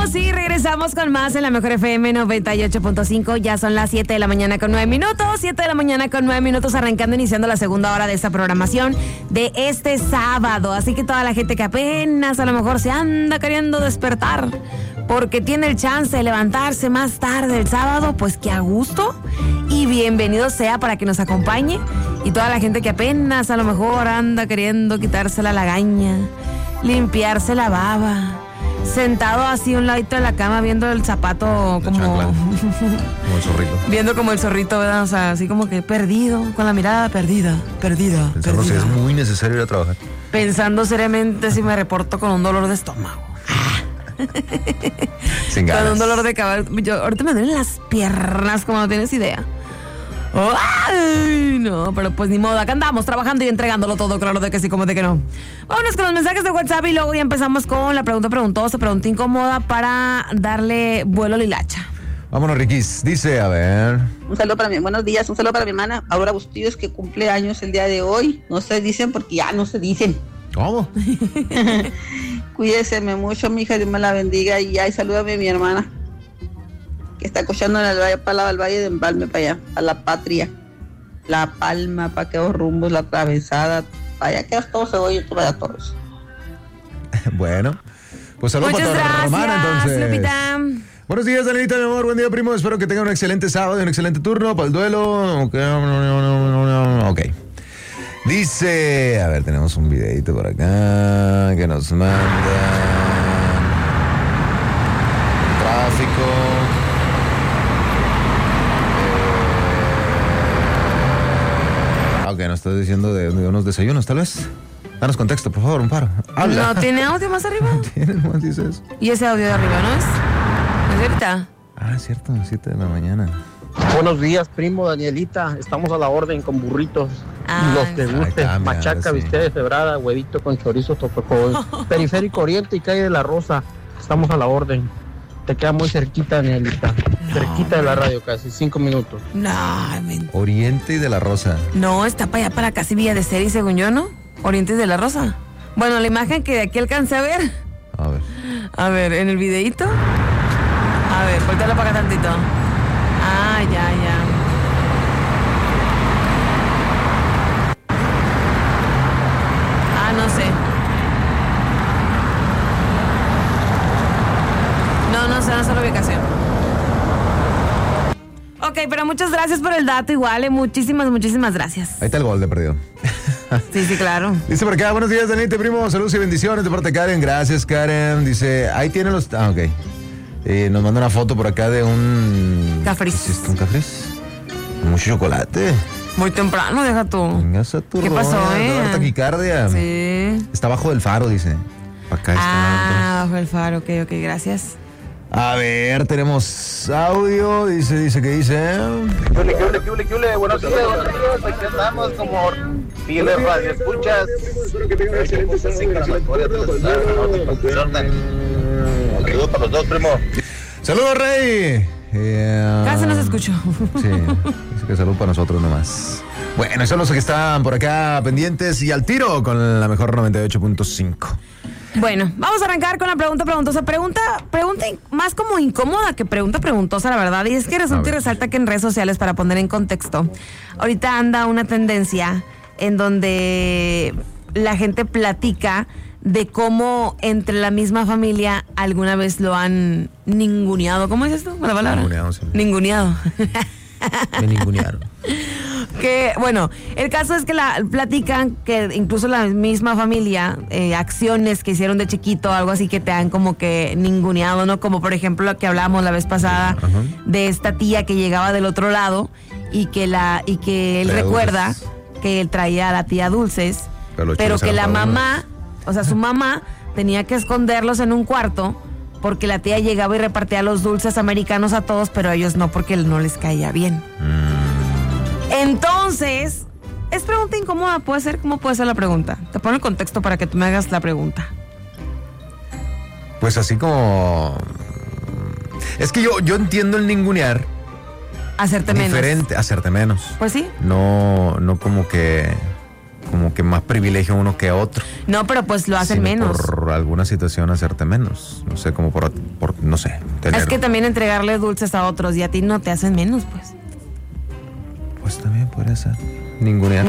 Sí, regresamos con más en la Mejor FM 98.5. Ya son las 7 de la mañana con 9 minutos. 7 de la mañana con 9 minutos, arrancando, iniciando la segunda hora de esta programación de este sábado. Así que toda la gente que apenas a lo mejor se anda queriendo despertar porque tiene el chance de levantarse más tarde el sábado, pues que a gusto y bienvenido sea para que nos acompañe. Y toda la gente que apenas a lo mejor anda queriendo quitarse la lagaña, limpiarse la baba, sentado así a un ladito de la cama viendo el zapato como el zorrito. Viendo como el zorrito, ¿verdad? O sea, así como que perdido, con la mirada perdida. Pensando si es muy necesario ir a trabajar. Pensando seriamente si me reporto con un dolor de estómago. Sin ganas. Con un dolor de cabeza. Ahorita me duelen las piernas, como no tienes idea. Ay, no, pero pues ni modo, acá andamos trabajando y entregándolo todo, claro de que sí, como de que no. Vámonos con los mensajes de WhatsApp y luego ya empezamos con la pregunta preguntosa, pregunta incómoda para darle vuelo a la hilacha. Vámonos, Riquis. Dice, a ver. Un saludo para buenos días, un saludo para mi hermana Aurora Bustillos, que cumple años el día de hoy. No se dicen porque ya no se dicen. ¿Cómo? Cuídeseme mucho, mi hija, Dios me la bendiga. Y ay, salúdame a mi hermana, que está cochando en el valle, para el valle de Empalme, para allá, a la patria, La Palma, para aquellos rumbos, la atravesada, para allá, que todo se oye, para allá todos. Bueno, pues saludos para toda Romana, entonces. Lupita. Buenos días, Danielita, mi amor, buen día, primo, espero que tengan un excelente sábado y un excelente turno para el duelo. Ok. Dice, a ver, tenemos un videito por acá que nos manda tráfico. Ok, nos estás diciendo de unos desayunos, tal vez. Danos contexto, por favor, un paro. Habla. ¿No tiene audio más arriba? Tiene, nomás dice eso. Y ese audio de arriba, ¿no es? ¿Es ahorita? Ah, es cierto, 7 de la mañana. Buenos días, primo, Danielita. Estamos a la orden con burritos. Los que guste. Machaca, bistec de cebrada, huevito con chorizo, tococol. Periférico Oriente y calle de la Rosa. Estamos a la orden. Te queda muy cerquita, Danielita. Cerquita de la radio, casi 5 minutos. No, Oriente y de la Rosa. No, está para allá, para casi Villa de Ceri, según yo, ¿no? Oriente y de la Rosa. Bueno, la imagen que de aquí alcancé a ver. A ver. A ver, en el videíto. A ver, voltealo para acá tantito. Ah, ya. Ah, no sé. No sé la ubicación. Ok, pero muchas gracias por el dato igual, muchísimas gracias. Ahí está el gol de perdido. Sí, claro. Dice por acá, buenos días, Danielita, primo, saludos y bendiciones de parte de Karen, gracias, Karen. Dice, ahí tienen los... Ah, ok. Nos manda una foto por acá de un... Cafris. ¿Un cafris? Mucho chocolate. Muy temprano, deja tú. ¿Qué pasó, taquicardia. Sí. Está bajo del faro, dice. Acá está. Bajo el faro, ok, gracias. A ver, tenemos audio, dice que dice. ¿Qué ole? Buenos días, aquí andamos como fieles radioescuchas. Espero que tengan una excelente saludos para los dos, primo. Saludos, Rey. Casi no se escuchó. Sí, dice que salud para nosotros nomás. Bueno, son los que están por acá pendientes y al tiro con la mejor 98.5. Bueno, vamos a arrancar con la pregunta preguntosa. Pregunta más como incómoda que pregunta preguntosa, la verdad. Y es que resulta y resalta que en redes sociales, para poner en contexto, ahorita anda una tendencia en donde la gente platica de cómo entre la misma familia alguna vez lo han ninguneado. ¿Cómo dices tú? ¿La palabra? Ninguneado, sí. Ninguneado. Me ningunearon. Que, bueno, el caso es que platican que incluso la misma familia, acciones que hicieron de chiquito, algo así que te han como que ninguneado, ¿no? Como por ejemplo lo que hablábamos la vez pasada, de esta tía que llegaba del otro lado y que él recuerda que él traía a la tía dulces, pero que la mamá, o sea, su mamá tenía que esconderlos en un cuarto porque la tía llegaba y repartía los dulces americanos a todos, pero a ellos no, porque no les caía bien. Entonces, es pregunta incómoda, puede ser. ¿Cómo puede ser la pregunta? Te pongo el contexto para que tú me hagas la pregunta. Pues así como... Es que yo entiendo el ningunear. Hacerte menos. Diferente, hacerte menos. Pues sí. No como como que más privilegio uno que otro. No, pero pues lo hacen menos. Por alguna situación hacerte menos. No sé, como por no sé. Es que también entregarle dulces a otros y a ti no te hacen menos, pues. Pues también podría ser. Ningunear.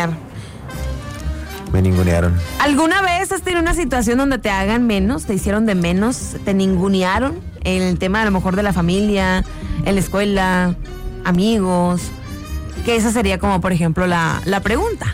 Me ningunearon. ¿Alguna vez has tenido una situación donde te hagan menos, te hicieron de menos, te ningunearon? En el tema a lo mejor de la familia, en la escuela, amigos. Que esa sería como, por ejemplo, la pregunta.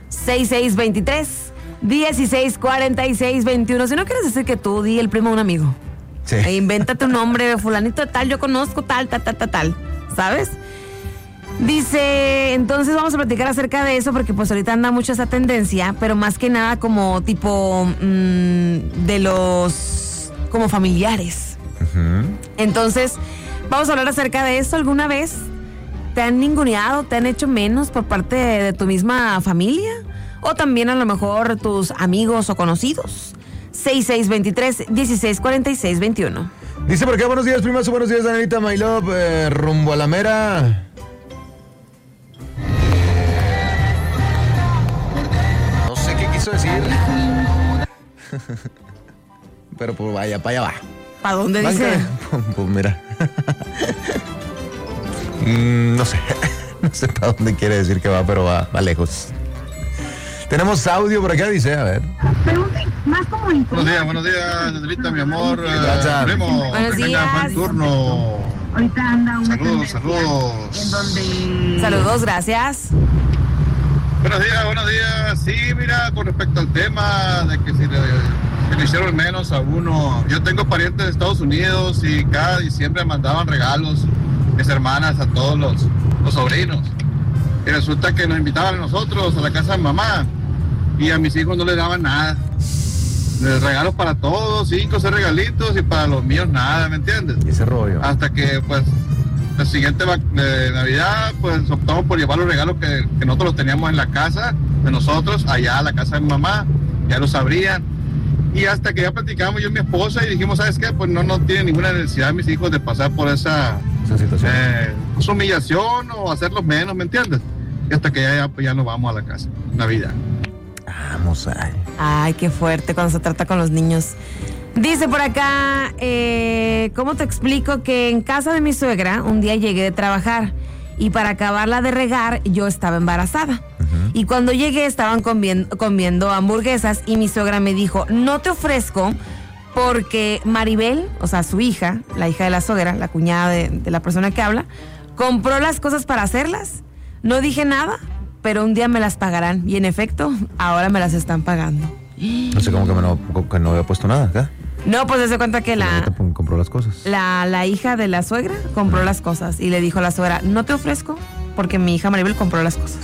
6623-164621. Si no quieres decir que tú, di el primo de un amigo. Sí. Invéntate un nombre, fulanito de tal, yo conozco tal, ¿sabes? Dice, entonces vamos a platicar acerca de eso porque pues ahorita anda mucho esa tendencia, pero más que nada como tipo de los como familiares. Uh-huh. Entonces, vamos a hablar acerca de eso. ¿Alguna vez te han ninguneado, te han hecho menos por parte de tu misma familia? O también a lo mejor tus amigos o conocidos. 6623-164621. Dice por acá, buenos días, primazo, buenos días, Danielita, my love, rumbo a la mera. No sé qué quiso decir. Pero pues vaya, para allá va. ¿Para dónde dice? Pues mira. No sé. No sé para dónde quiere decir que va, pero va lejos. Tenemos audio por acá, dice, a ver. Buenos días, Danielita, mi amor. Primo, buenos días. Buen turno. Ahorita anda un Saludos. Saludos, gracias. Buenos días. Sí, mira, con respecto al tema de que si le hicieron menos a uno. Yo tengo parientes de Estados Unidos y cada diciembre mandaban regalos mis hermanas a todos los sobrinos. Y resulta que nos invitaban a nosotros a la casa de mamá y a mis hijos no les daban nada. Regalos para todos, 5 o 6 regalitos y para los míos nada, ¿me entiendes? Y ese rollo. Hasta que pues la siguiente Navidad pues optamos por llevar los regalos que nosotros los teníamos en la casa de nosotros, allá a la casa de mi mamá, ya los abrían. Y hasta que ya platicamos yo y mi esposa y dijimos, ¿sabes qué? Pues no tiene ninguna necesidad mis hijos de pasar por esa situación. Humillación o hacerlos menos, ¿me entiendes? Y hasta que ya nos vamos a la casa, Navidad. Vamos ahí. Ay, qué fuerte cuando se trata con los niños. Dice por acá, ¿cómo te explico? Que en casa de mi suegra un día llegué de trabajar y para acabarla de regar yo estaba embarazada. Uh-huh. Y cuando llegué estaban comiendo hamburguesas y mi suegra me dijo, no te ofrezco porque Maribel, o sea, su hija, la hija de la suegra, la cuñada de la persona que habla, compró las cosas para hacerlas. No dije nada, pero un día me las pagarán. Y en efecto, ahora me las están pagando. No sé cómo que no había puesto nada acá. No, pues se cuenta que compró las cosas. La hija de la suegra compró las cosas y le dijo a la suegra, no te ofrezco porque mi hija Maribel compró las cosas.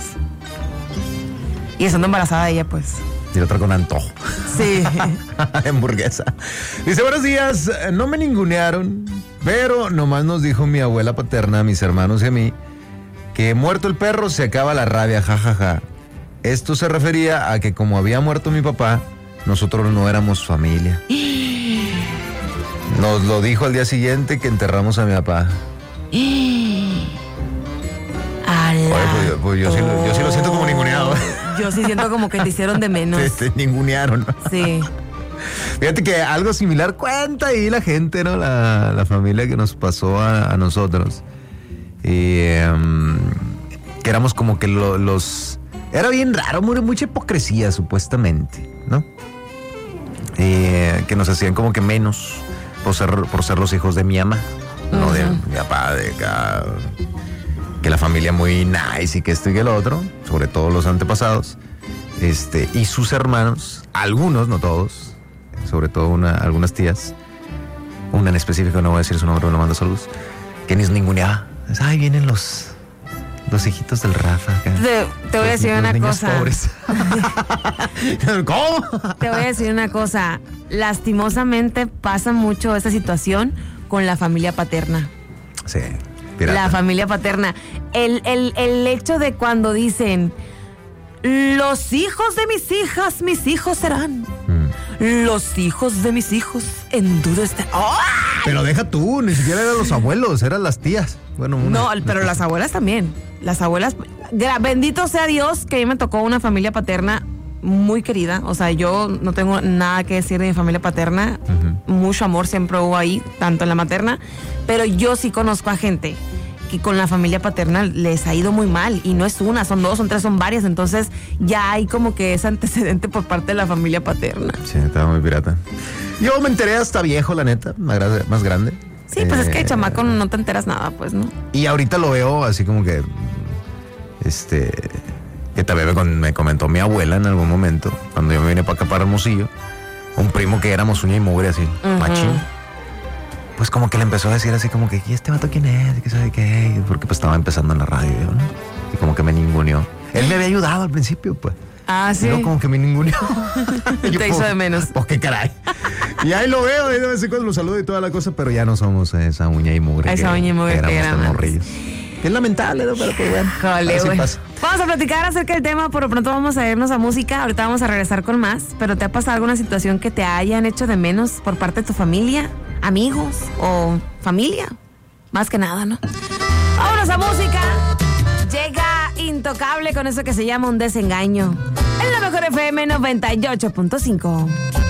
Y estando embarazada ella, pues. Y la otra con antojo. Sí. Hamburguesa. Dice, buenos días, no me ningunearon, pero nomás nos dijo mi abuela paterna, a mis hermanos y a mí, que muerto el perro se acaba la rabia, jajaja. Esto se refería a que como había muerto mi papá, nosotros no éramos familia. Nos lo dijo al día siguiente que enterramos a mi papá. Oye, pues yo sí lo siento como ninguneado. Yo sí siento como que te hicieron de menos. Te ningunearon. Sí. Fíjate que algo similar cuenta ahí la gente, ¿no? La familia que nos pasó a nosotros. Y que éramos como que los... Era bien raro, mucha hipocresía supuestamente, ¿no? Que nos hacían como que menos por ser los hijos de mi mamá, no uh-huh. de mi papá, que la familia muy nice y que esto y que lo otro, sobre todo los antepasados, y sus hermanos, algunos, no todos, sobre todo algunas tías, una en específico, no voy a decir su nombre, pero le mando saludos, que ni ninguneaba. Ay, vienen los hijitos del Rafa. Acá. Te voy a decir una cosa. Pobres. ¿Cómo? Te voy a decir una cosa. Lastimosamente pasa mucho esta situación con la familia paterna. Sí. Pirata. La familia paterna. El hecho de cuando dicen, los hijos de mis hijos serán. Los hijos de mis hijos en duda están. ¡Oh! Pero deja tú, ni siquiera eran los abuelos, eran las tías. Bueno, no, pero las abuelas también. Las abuelas, bendito sea Dios que a mí me tocó una familia paterna muy querida. O sea, yo no tengo nada que decir de mi familia paterna. Mucho amor siempre hubo ahí, tanto en la materna. Pero yo sí conozco a gente que con la familia paterna les ha ido muy mal. Y no es una, son dos, son tres, son varias. Entonces ya hay como que ese antecedente por parte de la familia paterna. Sí, estaba muy pirata. Yo me enteré hasta viejo, la neta, más grande. Sí, pues es que de chamaco no te enteras nada, pues, ¿no? Y ahorita lo veo así como que, que también me comentó mi abuela en algún momento, cuando yo me vine para acá, para Hermosillo, un primo que éramos uña y mugre así, machín. Pues como que le empezó a decir así como que, ¿y este vato quién es? ¿Qué sabe qué? Porque pues estaba empezando en la radio, ¿no? Y como que me ninguneó. Él me había ayudado al principio, pues. Ah, sí. No, como que me ninguneó. Te hizo de menos. Pues qué caray. Y ahí lo veo, de vez en cuando lo saludo y toda la cosa, pero ya no somos esa uña y mugre. Esa uña y mugre que éramos morrillos. Es lamentable, ¿no? Pero pues bueno. Jole, vamos a platicar acerca del tema, por lo pronto vamos a irnos a música, ahorita vamos a regresar con más, pero ¿te ha pasado alguna situación que te hayan hecho de menos por parte de tu familia, amigos o familia? Más que nada, ¿no? Vámonos a música. Llega Intocable con eso que se llama Un Desengaño. En la mejor FM 98.5.